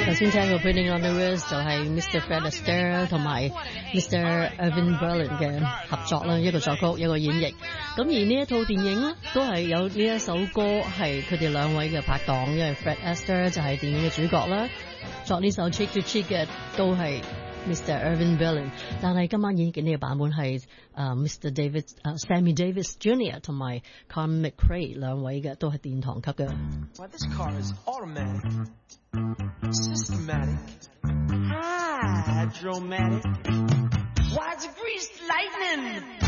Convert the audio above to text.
頭先聽過 Putting on the Roof 就係 Mr. Fred Astaire 同埋 Mr. Irving Berlin 嘅合作啦，一個作曲一個演繹。咁而呢一套電影咧都係有呢一首歌係佢哋兩位嘅拍檔，因為 Fred Astaire 就係電影嘅主角啦，作呢首 Cheek to Cheek 嘅都係 Mr. Irving Berlin， 但係今晚演繹呢個版本係Mr. Sammy Davis Jr. 同埋 Colin McRae 兩位嘅都係殿堂級嘅。 Well, this car is automatic, systematic, hydromatic. Why, it's greased lightning.